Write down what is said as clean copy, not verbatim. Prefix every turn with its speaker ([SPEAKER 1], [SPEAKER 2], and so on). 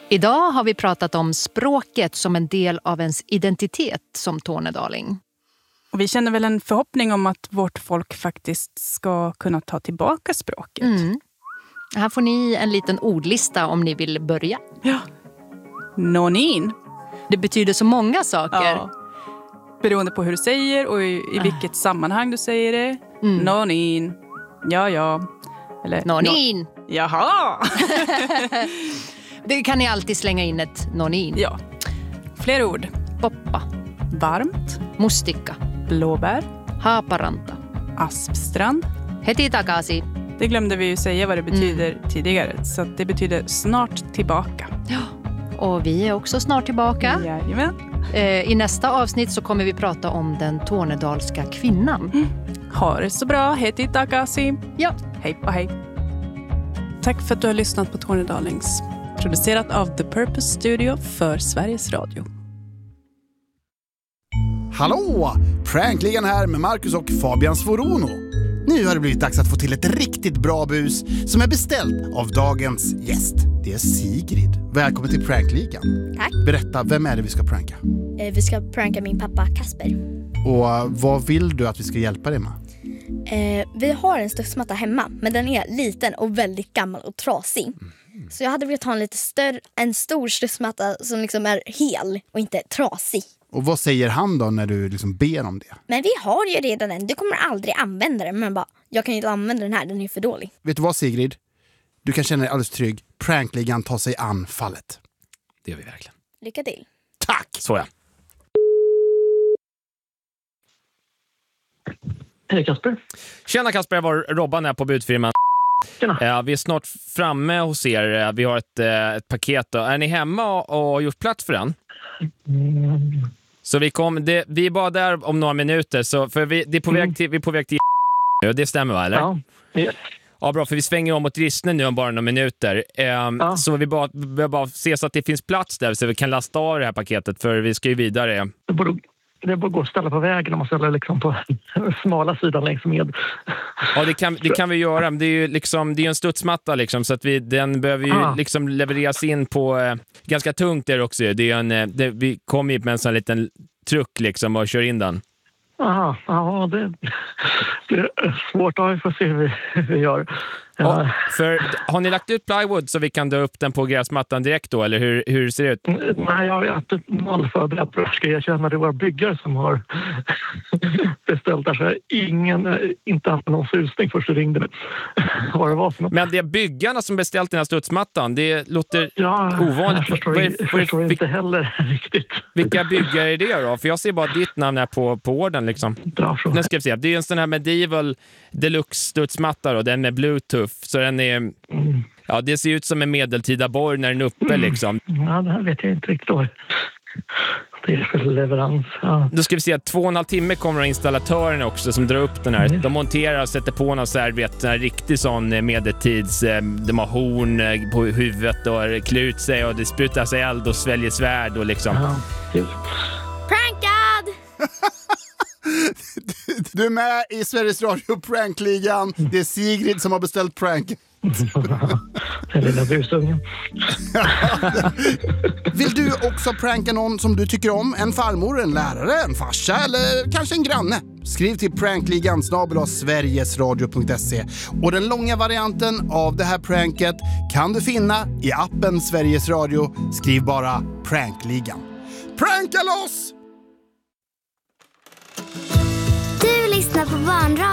[SPEAKER 1] Idag har vi pratat om språket som en del av ens identitet som tornedaling.
[SPEAKER 2] Och vi känner väl en förhoppning om att vårt folk faktiskt ska kunna ta tillbaka språket.
[SPEAKER 1] Här får ni en liten ordlista om ni vill börja.
[SPEAKER 2] Ja. Nonin.
[SPEAKER 1] Det betyder så många saker.
[SPEAKER 2] Ja. Beroende på hur du säger och i vilket sammanhang du säger det. Nonin. Ja. Eller
[SPEAKER 1] Nonin.
[SPEAKER 2] Jaha.
[SPEAKER 1] Det kan ni alltid slänga in ett nonin.
[SPEAKER 2] Ja. Fler ord.
[SPEAKER 1] Poppa.
[SPEAKER 2] Varmt.
[SPEAKER 1] Mustikka.
[SPEAKER 2] Blåbär.
[SPEAKER 1] Haparanta.
[SPEAKER 2] Aspstrand.
[SPEAKER 1] Heti takasi.
[SPEAKER 2] Det glömde vi ju säga vad det betyder tidigare. Så att det betyder snart tillbaka.
[SPEAKER 1] Ja. Och vi är också snart tillbaka.
[SPEAKER 2] Jajamän.
[SPEAKER 1] I nästa avsnitt så kommer vi prata om den tornedalska kvinnan.
[SPEAKER 2] Ha det så bra. Heti takasi.
[SPEAKER 1] Ja.
[SPEAKER 2] Hej på hej. Tack för att du har lyssnat på Tornedalings. Producerat av The Purpose Studio för Sveriges Radio.
[SPEAKER 3] Hallå! Prankligan här med Marcus och Fabian Svorono. Nu har det blivit dags att få till ett riktigt bra bus som är beställt av dagens gäst. Det är Sigrid. Välkommen till Prankligan.
[SPEAKER 4] Tack.
[SPEAKER 3] Berätta, vem är det vi ska pranka?
[SPEAKER 4] Vi ska pranka min pappa Kasper.
[SPEAKER 3] Och vad vill du att vi ska hjälpa dig med?
[SPEAKER 4] Vi har en studsmatta hemma, men den är liten och väldigt gammal och trasig. Så jag hade velat ha en stor studsmatta som liksom är hel och inte trasig.
[SPEAKER 3] Och vad säger han då när du liksom ber om det?
[SPEAKER 4] Men vi har ju redan den. Du kommer aldrig använda den. Men bara, jag kan ju inte använda den här, den är för dålig.
[SPEAKER 3] Vet du vad, Sigrid? Du kan känna dig alldeles trygg. Prankligan tar sig an fallet.
[SPEAKER 5] Det gör vi verkligen.
[SPEAKER 4] Lycka till.
[SPEAKER 3] Tack!
[SPEAKER 5] Så ja.
[SPEAKER 6] Hej Kasper.
[SPEAKER 5] Tjena Kasper, jag var Robban här på budfirman.
[SPEAKER 6] Tjena.
[SPEAKER 5] Vi är snart framme hos er. Vi har ett paket. Då. Är ni hemma och har gjort plats för den? Så vi är bara där om några minuter. Så för vi är på väg till nu. Det stämmer va, eller?
[SPEAKER 6] Ja. Yes.
[SPEAKER 5] Ja, bra, för vi svänger om mot Rissne nu om bara några minuter. Så vi bara se så att det finns plats där så vi kan lasta av det här paketet, för vi ska ju vidare.
[SPEAKER 6] Det bara gå och ställa på vägen om man ställer liksom på smala sidan längs med.
[SPEAKER 5] Ja, det kan vi göra. Men det är ju liksom, det är en studsmatta liksom, så att den behöver ju liksom levereras in på ganska tungt där också. Vi kommer ju med en sån liten truck liksom och kör in den.
[SPEAKER 6] Ja, det är svårt att få se hur vi gör.
[SPEAKER 5] Ja, för har ni lagt ut plywood så vi kan dra upp den på gräsmattan direkt då, eller hur ser det ut?
[SPEAKER 6] Nej, jag har inte noll förberett. Ska jag känna det var byggare som har beställt där, så jag inte haft någon susning först ringde mig. Vad det var för något.
[SPEAKER 5] Men det är byggarna som beställt den här studsmattan. Det låter ovanligt.
[SPEAKER 6] Jag förstår inte heller riktigt.
[SPEAKER 5] Vilka byggare är det då? För jag ser bara ditt namn här på orden liksom. Nu ska vi se. Det är en sån här medieval deluxe studsmatta då, den med Bluetooth. Så den är... Ja, det ser ut som en medeltida borg när den är uppe liksom.
[SPEAKER 6] Ja, det här vet jag inte riktigt vad det är för leverans. Ja.
[SPEAKER 5] Då ska vi se att 2,5 timme kommer installatörerna också som drar upp den här. De monterar och sätter på någon så här, vet, en riktig sån medeltids... De har horn på huvudet och klär ut sig och det sprutar sig eld och sväljer svärd och liksom...
[SPEAKER 6] Ja,
[SPEAKER 4] Prankad!
[SPEAKER 3] Du är med i Sveriges Radio Prankligan. Det är Sigrid som har beställt prank.
[SPEAKER 6] Den lilla busungen.
[SPEAKER 3] Vill du också pranka någon som du tycker om? En farmor, en lärare, en farsa eller kanske en granne? Skriv till prankligan@sverigesradio.se. Och den långa varianten av det här pranket kan du finna i appen Sveriges Radio. Skriv bara Prankligan. Pranka loss!
[SPEAKER 7] Du lyssnar på Barnradio